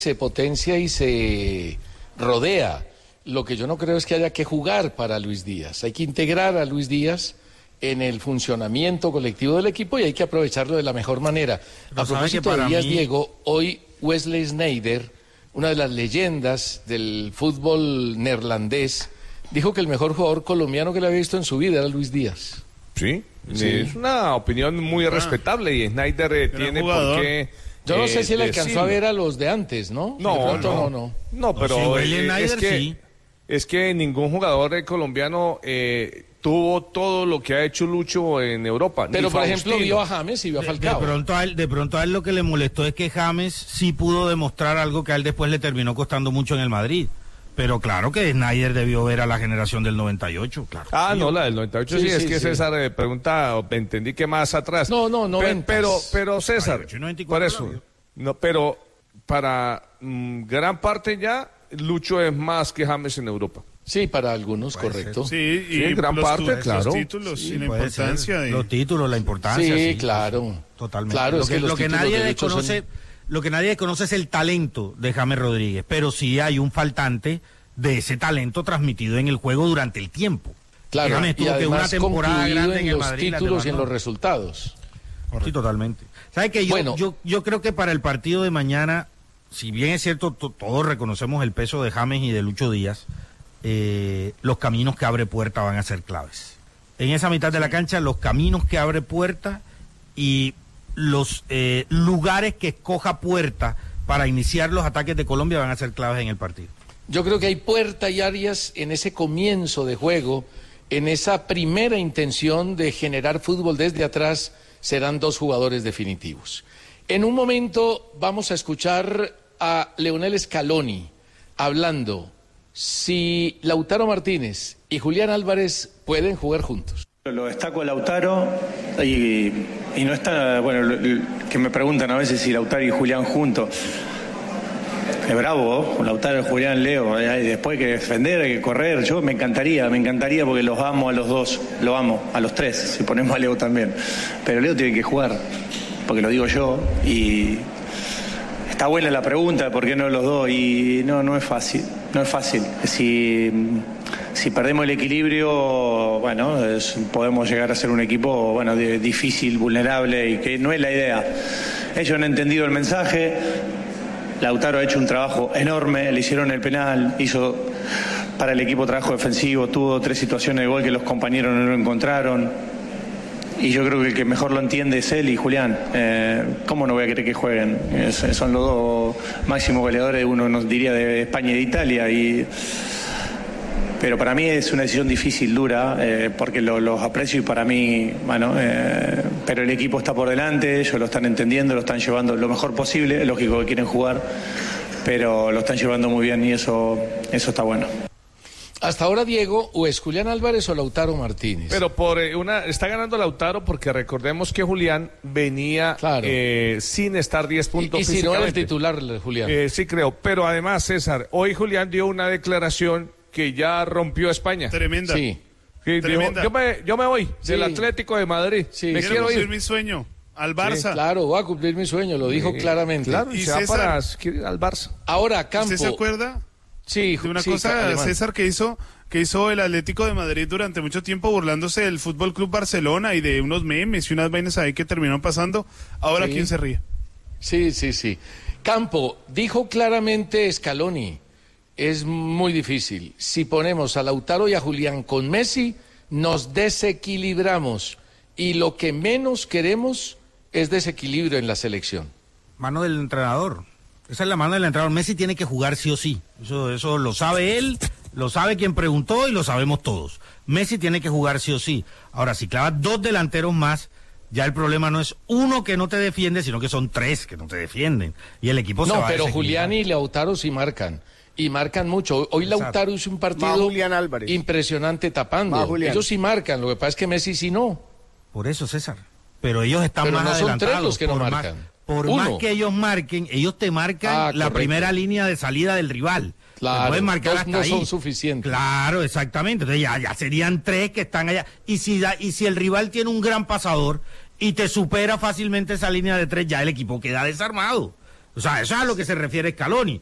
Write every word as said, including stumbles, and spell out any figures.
se potencia y se rodea. Lo que yo no creo es que haya que jugar para Luis Díaz. Hay que integrar a Luis Díaz en el funcionamiento colectivo del equipo y hay que aprovecharlo de la mejor manera. Pero a propósito de Díaz, mí... Diego, hoy Wesley Sneijder, una de las leyendas del fútbol neerlandés, dijo que el mejor jugador colombiano que le había visto en su vida era Luis Díaz. Sí, sí. Es una opinión muy ah. respetable y Sneijder eh, tiene jugador. por qué... Yo no eh, sé si él alcanzó decirlo. a ver a los de antes, ¿no? No, de pronto, no, no, no. No, pero sí, eh, es, que, sí. es que ningún jugador eh, colombiano eh, tuvo todo lo que ha hecho Lucho en Europa. Pero, por ejemplo, vio a James y vio a Falcao. De, de, pronto a él, de pronto a él lo que le molestó es que James sí pudo demostrar algo que a él después le terminó costando mucho en el Madrid. Pero claro que Sneijder debió ver a la generación del noventa y ocho, claro. Ah, sí, no, la del noventa y ocho sí, sí es sí, que sí. César eh, pregunta, entendí que más atrás. No, no, no. Pero, pero, pero César, por eso, no, pero para mmm, gran parte ya, Lucho es más que James en Europa. Sí, para algunos, puede correcto. Ser. Sí, y sí, gran los parte, claro. Los títulos sí, y la importancia de... Los títulos, la importancia. Sí, sí claro. Totalmente. Claro, lo es que, que, lo que nadie desconoce, son... lo que nadie desconoce es el talento de James Rodríguez, pero sí hay un faltante de ese talento transmitido en el juego durante el tiempo. Claro, James tuvo y que una temporada grande en, en el los Madrid, títulos y en los resultados. Correcto. Sí, totalmente. ¿Sabe que yo, bueno, yo, yo creo que para el partido de mañana, si bien es cierto, to, todos reconocemos el peso de James y de Lucho Díaz, eh, los caminos que abre Puerta van a ser claves. En esa mitad de la cancha, los caminos que abre Puerta y los eh, lugares que escoja Puerta para iniciar los ataques de Colombia van a ser claves en el partido. Yo creo que hay Puerta y Arias en ese comienzo de juego, en esa primera intención de generar fútbol desde atrás, serán dos jugadores definitivos. En un momento vamos a escuchar a Leonel Scaloni hablando si Lautaro Martínez y Julián Álvarez pueden jugar juntos. Lo destaco a Lautaro y, y no está, bueno, que me preguntan a veces si Lautaro y Julián juntos. Es bravo, con Lautaro, Julián, Leo, hay después que defender, hay que correr. Yo me encantaría, me encantaría porque los amo a los dos, lo amo, a los tres, si ponemos a Leo también. Pero Leo tiene que jugar, porque lo digo yo, y está buena la pregunta de por qué no los dos, y no, no es fácil, no es fácil. Si, si perdemos el equilibrio, bueno, es, podemos llegar a ser un equipo, bueno, de, difícil, vulnerable, y que no es la idea. Ellos han entendido el mensaje. Lautaro ha hecho un trabajo enorme, le hicieron el penal, hizo para el equipo trabajo defensivo, tuvo tres situaciones de gol que los compañeros no lo encontraron. Y yo creo que el que mejor lo entiende es él y Julián. Eh, ¿Cómo no voy a querer que jueguen? Es, son los dos máximos goleadores, uno nos diría de España y de Italia. Y... Pero para mí es una decisión difícil, dura, eh, porque lo, los aprecio y para mí, bueno, eh, pero el equipo está por delante, ellos lo están entendiendo, lo están llevando lo mejor posible, es lógico que quieren jugar, pero lo están llevando muy bien y eso, eso está bueno. Hasta ahora, Diego, o es Julián Álvarez o Lautaro Martínez. Pero por eh, una está ganando Lautaro porque recordemos que Julián venía claro. eh, sin estar diez puntos y, y si no era el titular, Julián. Eh, sí creo, pero además, César, hoy Julián dio una declaración que ya rompió España. Tremenda. Sí. sí Tremenda. Dijo, yo, me, yo me voy sí. del Atlético de Madrid. Sí. Me quiero quiero ir. ir. mi sueño. Al Barça. Sí, claro, voy a cumplir mi sueño, lo dijo sí, claramente. Claro, y, y se César, va para quiere ir al Barça. Ahora, Campo. ¿Usted se acuerda? Sí, de una sí, cosa, alemán. César, que hizo que hizo el Atlético de Madrid durante mucho tiempo burlándose del Fútbol Club Barcelona y de unos memes y unas vainas ahí que terminaron pasando. Ahora, sí. ¿quién se ríe? Sí, sí, sí. Campo, dijo claramente Scaloni, es muy difícil. Si ponemos a Lautaro y a Julián con Messi, nos desequilibramos. Y lo que menos queremos es desequilibrio en la selección. Mano del entrenador. Esa es la mano del entrenador. Messi tiene que jugar sí o sí. Eso, eso lo sabe él, lo sabe quien preguntó y lo sabemos todos. Messi tiene que jugar sí o sí. Ahora, si clavas dos delanteros más, ya el problema no es uno que no te defiende, sino que son tres que no te defienden. Y el equipo se va a No, pero Julián y Lautaro sí marcan. Y marcan mucho. Hoy Lautaro hizo un partido impresionante tapando. Ellos sí marcan, lo que pasa es que Messi sí no. Por eso, César. Pero ellos están pero más no adelantados. Son tres los que no por marcan. Más, por Uno. más que ellos marquen, ellos te marcan ah, la correcto. primera línea de salida del rival. Claro, pueden marcar dos hasta no ahí. son suficientes. Claro, exactamente. Entonces ya, ya serían tres que están allá. Y si, da, y si el rival tiene un gran pasador y te supera fácilmente esa línea de tres, ya el equipo queda desarmado. O sea, eso es a lo que se refiere Scaloni.